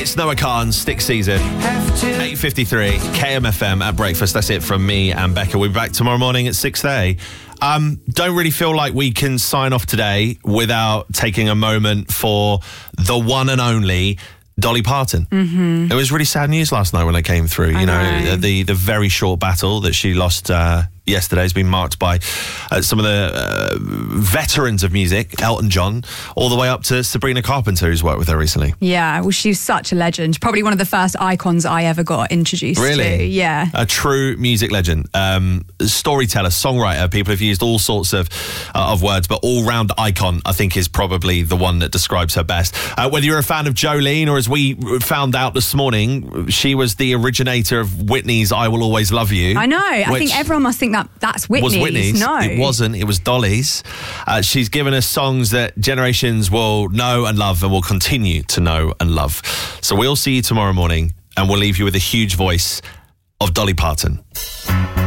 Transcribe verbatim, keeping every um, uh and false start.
It's Noah Kahan's Stick Season. eight fifty-three, K M F M at breakfast. That's it from me and Becca. We'll be back tomorrow morning at six thirty. Um, don't really feel like we can sign off today without taking a moment for the one and only Dolly Parton. Mm-hmm. It was really sad news last night when I came through. I you know, know. the the very short battle that she lost uh, yesterday has been marked by uh, some of the uh, veterans of music, Elton John, all the way up to Sabrina Carpenter, who's worked with her recently. Yeah, well, she's such a legend. Probably one of the first icons I ever got introduced Really? to. Yeah. A true music legend. Um, storyteller, songwriter. People have used all sorts of uh, of words, but all-round icon, I think, is probably the one that describes her best. Uh, whether you're a fan of Jolene, or as we found out this morning, she was the originator of Whitney's I Will Always Love You. I know. I which think everyone must think that that's Whitney's. was Whitney's. No. It wasn't. It was Dolly's. Uh, she's given us songs that generations will know and love and will continue to know and love. So we'll see you tomorrow morning, and we'll leave you with a huge voice of Dolly Parton.